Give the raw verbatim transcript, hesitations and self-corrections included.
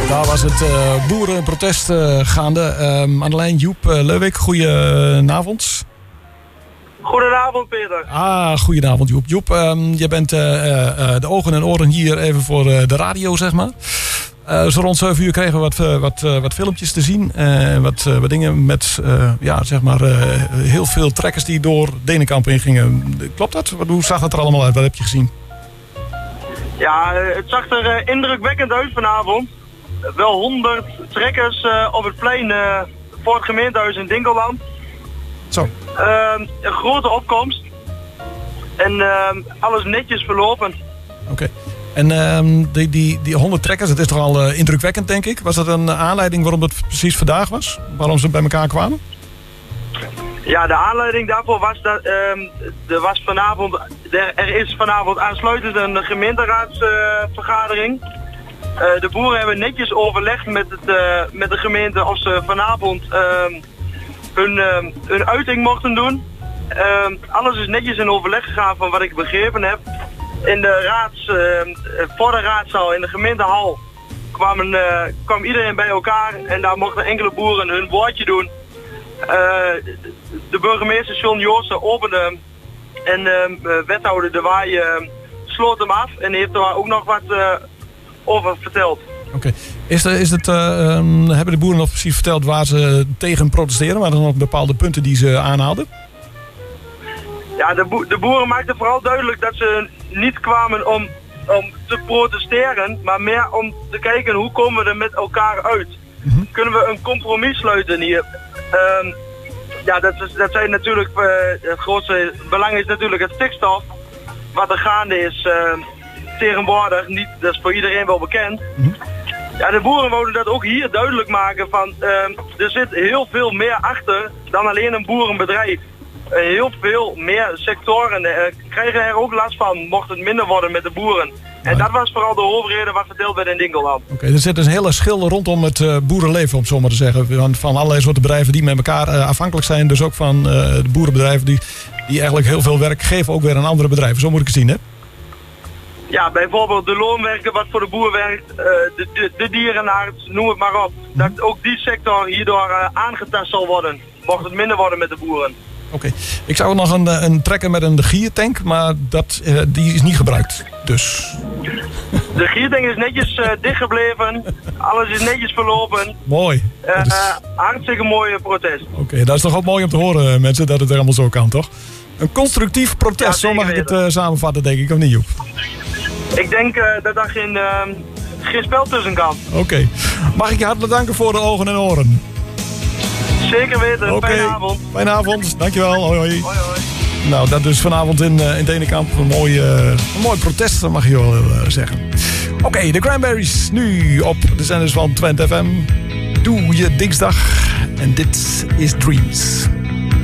Daar was het uh, boerenprotest uh, gaande. Um, aan de lijn Joep uh, Leuwik, goedenavond. Goedenavond, Peter. Ah, goedenavond Joep. Joep, um, jij bent uh, uh, de ogen en oren hier even voor uh, de radio, zeg maar. Uh, zo rond zeven uur kregen we wat, uh, wat, uh, wat filmpjes te zien. Uh, wat, uh, wat dingen met uh, ja, zeg maar, uh, heel veel trekkers die door Denenkamp ingingen. Klopt dat? Hoe zag dat er allemaal uit? Wat heb je gezien? Ja, het zag er uh, indrukwekkend uit vanavond. Wel honderd trekkers uh, op het plein uh, voor het gemeentehuis in Dinkeland. Zo. Uh, een grote opkomst. En uh, alles netjes verlopen. Oké. Okay. En uh, die, die, die honderd trekkers, dat is toch al uh, indrukwekkend, denk ik. Was dat een aanleiding waarom het precies vandaag was? Waarom ze bij elkaar kwamen? Ja, de aanleiding daarvoor was dat uh, er was vanavond, er, er is vanavond aansluitend een gemeenteraadsvergadering. Uh, uh, de boeren hebben netjes overlegd met, het, uh, met de gemeente of ze vanavond uh, hun, uh, hun uiting mochten doen. Uh, alles is netjes in overleg gegaan van wat ik begrepen heb. In de raads, uh, voor de raadzaal in de gemeentehal kwamen, uh, kwam iedereen bij elkaar en daar mochten enkele boeren hun woordje doen. Uh, de burgemeester John Joosten opende en uh, wethouder De Waai uh, sloot hem af en heeft er ook nog wat uh, over verteld. Oké. Okay. Is, is het, uh, um, hebben de boeren nog precies verteld waar ze tegen protesteren? Waren er nog bepaalde punten die ze aanhaalden? Ja, de, bo- de boeren maakten vooral duidelijk dat ze niet kwamen om, om te protesteren, maar meer om te kijken hoe komen we er met elkaar uit. Mm-hmm. Kunnen we een compromis sluiten hier? Uh, ja, dat, is, dat zijn natuurlijk, uh, het grootste belang is natuurlijk het stikstof. Wat er gaande is uh, tegenwoordig, niet, dat is voor iedereen wel bekend. Mm-hmm. Ja, de boeren wouden dat ook hier duidelijk maken van, uh, er zit heel veel meer achter dan alleen een boerenbedrijf. Uh, heel veel meer sectoren uh, krijgen er ook last van, mocht het minder worden met de boeren. En dat was vooral de hoofdreden wat verteld werd in Dinkeland. Oké, okay, er zit dus een hele schil rondom het uh, boerenleven, om het zo maar te zeggen. Van, van allerlei soorten bedrijven die met elkaar uh, afhankelijk zijn. Dus ook van uh, de boerenbedrijven die, die eigenlijk heel veel werk geven ook weer aan andere bedrijven. Zo moet ik het zien, hè? Ja, bijvoorbeeld de loonwerker wat voor de boer werkt, uh, de, de, de dierenarts, noem het maar op. Hm. Dat ook die sector hierdoor uh, aangetast zal worden, mocht het minder worden met de boeren. Oké, okay. Ik zou nog een, een trekker met een giertank, maar dat, uh, die is niet gebruikt, dus... De giertank is netjes uh, dichtgebleven, alles is netjes verlopen. Mooi. Uh, is... uh, hartstikke mooie protest. Oké, okay, dat is toch ook mooi om te horen, mensen, dat het er allemaal zo kan, toch? Een constructief protest, ja, zo mag ik het uh, samenvatten, denk ik, of niet, Joep? Ik denk uh, dat daar geen, uh, geen spel tussen kan. Oké. Okay. Mag ik je hartelijk danken voor de ogen en oren? Zeker weten. Okay. Fijne avond. Fijne avond. Dankjewel. Hoi hoi. Hoi hoi. Nou, dat dus vanavond in, uh, in Denenkamp. Een mooi, uh, een mooi protest, mag je wel uh, zeggen. Oké, okay, de Cranberries nu op de zenders van Twente F M. Doe je dinsdag. En dit is Dreams.